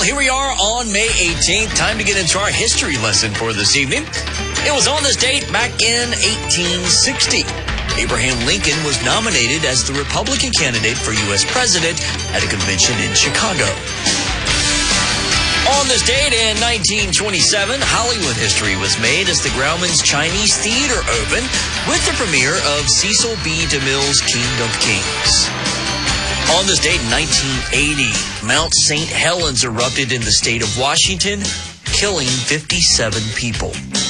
Well, here we are on May 18th. Time to get into our history lesson for this evening. It was on this date back in 1860. Abraham Lincoln was nominated as the Republican candidate for U.S. president at a convention in Chicago. On this date in 1927, Hollywood history was made as the Grauman's Chinese Theater opened with the premiere of Cecil B. DeMille's King of Kings. On this date in 1980, Mount St. Helens erupted in the state of Washington, killing 57 people.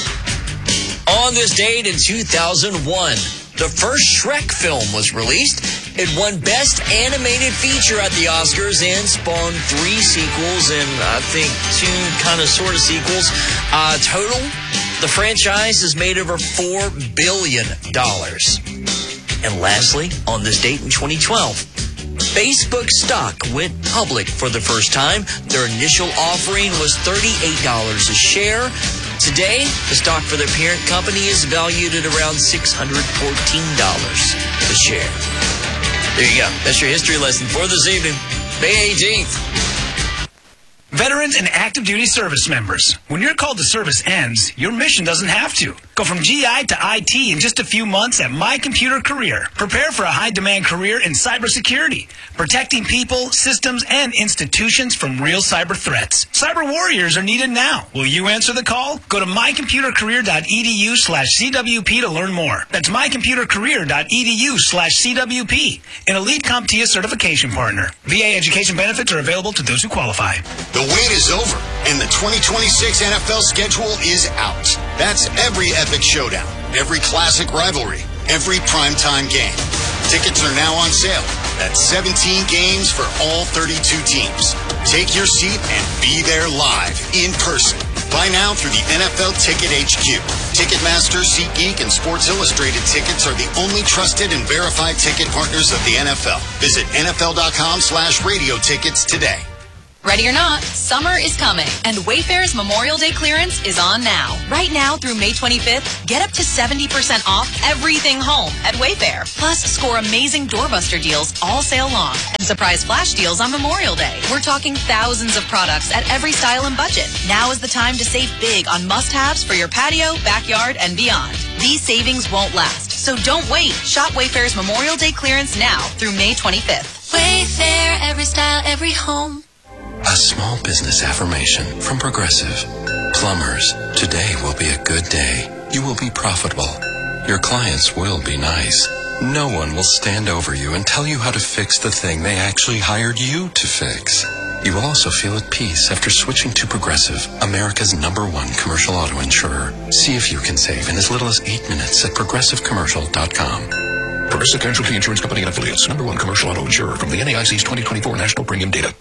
On this date in 2001, the first Shrek film was released. It won Best Animated Feature at the Oscars and spawned 3 sequels and I think 2 kind of sort of sequels. Total, the franchise has made over $4 billion. And lastly, on this date in 2012, Facebook stock went public for the first time. Their initial offering was $38 a share. Today, the stock for their parent company is valued at around $614 a share. There you go. That's your history lesson for this evening, May 18th. Veterans and active duty service members, when your call to service ends, your mission doesn't have to. Go from GI to IT in just a few months at My Computer Career. Prepare for a high-demand career in cybersecurity, protecting people, systems, and institutions from real cyber threats. Cyber warriors are needed now. Will you answer the call? Go to mycomputercareer.edu/CWP to learn more. That's mycomputercareer.edu/CWP, an elite CompTIA certification partner. VA education benefits are available to those who qualify. The wait is over, and the 2026 NFL schedule is out. That's every epic showdown, every classic rivalry, every primetime game. Tickets are now on sale. That's 17 games for all 32 teams. Take your seat and be there live, in person. Buy now through the NFL Ticket HQ. Ticketmaster, SeatGeek, and Sports Illustrated tickets are the only trusted and verified ticket partners of the NFL. Visit NFL.com/radio tickets today. Ready or not, summer is coming, and Wayfair's Memorial Day clearance is on now. Right now through May 25th, get up to 70% off everything home at Wayfair. Plus, score amazing doorbuster deals all sale long and surprise flash deals on Memorial Day. We're talking thousands of products at every style and budget. Now is the time to save big on must-haves for your patio, backyard, and beyond. These savings won't last, so don't wait. Shop Wayfair's Memorial Day clearance now through May 25th. Wayfair, every style, every home. A small business affirmation from Progressive. Plumbers, today will be a good day. You will be profitable. Your clients will be nice. No one will stand over you and tell you how to fix the thing they actually hired you to fix. You will also feel at peace after switching to Progressive, America's #1 commercial auto insurer. See if you can save in as little as 8 minutes at progressivecommercial.com. Progressive Casualty Insurance Company and Affiliates, #1 commercial auto insurer from the NAIC's 2024 National Premium Data.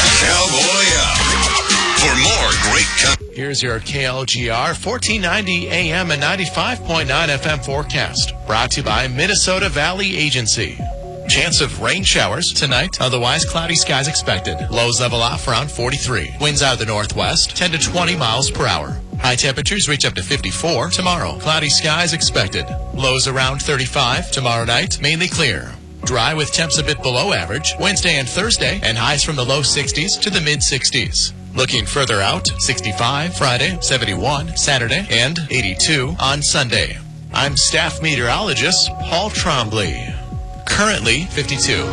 Cowboy up. For more great Here's your KLGR 1490 AM and 95.9 FM forecast. Brought to you by Minnesota Valley Agency. Chance of rain showers tonight. Otherwise, cloudy skies expected. Lows level off around 43. Winds out of the northwest, 10 to 20 miles per hour. High temperatures reach up to 54 tomorrow. Cloudy skies expected. Lows around 35. Tomorrow night, mainly clear. Dry with temps a bit below average Wednesday and Thursday, and highs from the low 60s to the mid 60s. Looking further out, 65 Friday, 71 Saturday, and 82 on Sunday. I'm staff meteorologist Paul Trombley. Currently 52.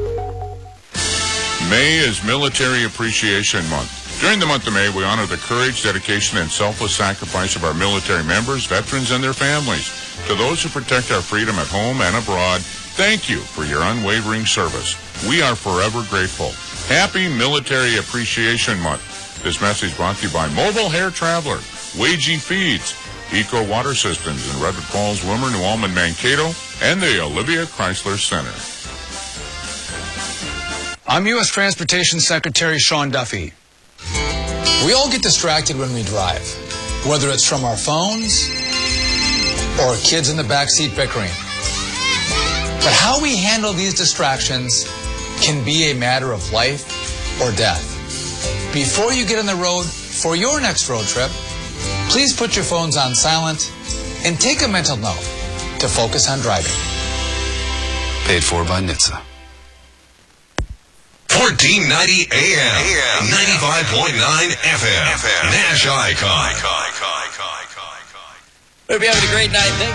May is Military Appreciation Month. During the month of May, we honor the courage, dedication, and selfless sacrifice of our military members, veterans, and their families. To those who protect our freedom at home and abroad, thank you for your unwavering service. We are forever grateful. Happy Military Appreciation Month. This message brought to you by Mobile Hair Traveler, Wagey Feeds, Eco Water Systems in Redwood Falls, Wilmer, New Ulm, Mankato, and the Olivia Chrysler Center. I'm U.S. Transportation Secretary Sean Duffy. We all get distracted when we drive, whether it's from our phones or kids in the backseat bickering. But how we handle these distractions can be a matter of life or death. Before you get on the road for your next road trip, please put your phones on silent and take a mental note to focus on driving. Paid for by NHTSA. 1490 AM, 95.9 FM. Nash Icon. Hope you're having a great night. Thanks.